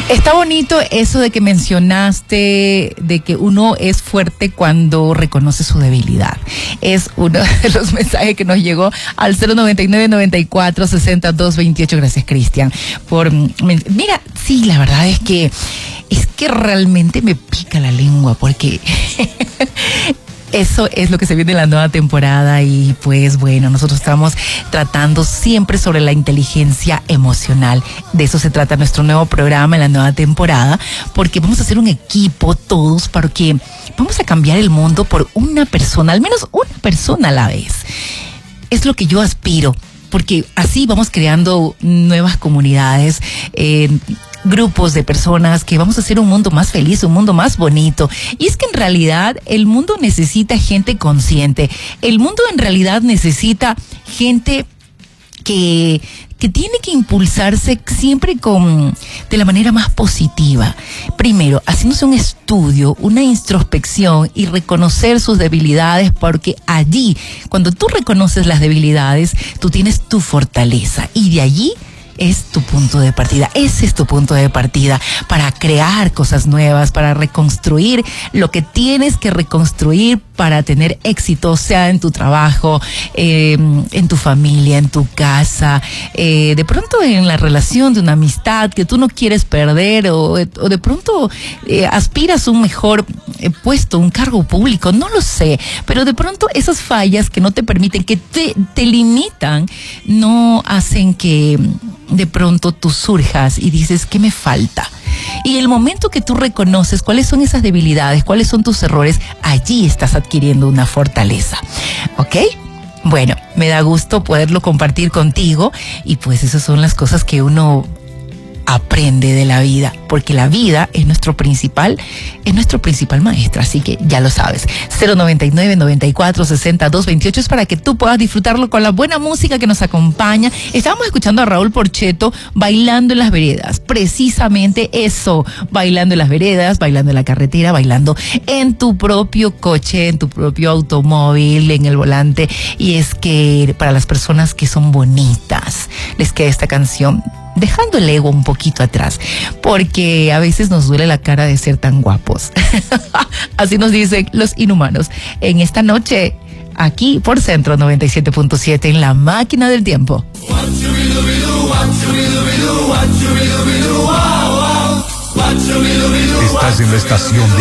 Está bonito eso de que mencionaste, de que uno es fuerte cuando reconoce su debilidad. Es uno de los mensajes que nos llegó al 099-94-60-228. Gracias, Cristian. Mira, sí, la verdad es que realmente me pica la lengua porque eso es lo que se viene en la nueva temporada y pues bueno, nosotros estamos tratando siempre sobre la inteligencia emocional. De eso se trata nuestro nuevo programa en la nueva temporada, porque vamos a hacer un equipo todos porque vamos a cambiar el mundo por una persona, al menos una persona a la vez. Es lo que yo aspiro, porque así vamos creando nuevas comunidades, grupos de personas que vamos a hacer un mundo más feliz, un mundo más bonito. Y es que en realidad el mundo necesita gente consciente. El mundo en realidad necesita gente que tiene que impulsarse siempre de la manera más positiva. Primero, haciéndose un estudio, una introspección y reconocer sus debilidades, porque allí, cuando tú reconoces las debilidades, tú tienes tu fortaleza y de allí es tu punto de partida. Ese es tu punto de partida para crear cosas nuevas, para reconstruir lo que tienes que reconstruir para tener éxito, sea en tu trabajo, en tu familia, en tu casa, de pronto en la relación de una amistad que tú no quieres perder o de pronto aspiras a un mejor puesto, un cargo público, no lo sé, pero de pronto esas fallas que no te permiten, que te limitan, no hacen que de pronto tú surjas y dices, ¿qué me falta? Y el momento que tú reconoces cuáles son esas debilidades, cuáles son tus errores, allí estás adquiriendo una fortaleza. ¿Ok? Bueno, me da gusto poderlo compartir contigo y pues esas son las cosas que uno aprende de la vida, porque la vida es nuestro principal maestro, así que ya lo sabes. 099-94-60-228 es para que tú puedas disfrutarlo con la buena música que nos acompaña. Estábamos escuchando a Raúl Porchetto bailando en las veredas, precisamente eso, bailando en las veredas, bailando en la carretera, bailando en tu propio coche, en tu propio automóvil, en el volante. Y es que para las personas que son bonitas, les queda esta canción, dejando el ego un poquito atrás, porque a veces nos duele la cara de ser tan guapos. Así nos dicen los inhumanos. En esta noche, aquí por Centro 97.7, en La Máquina del Tiempo. Estás en la estación de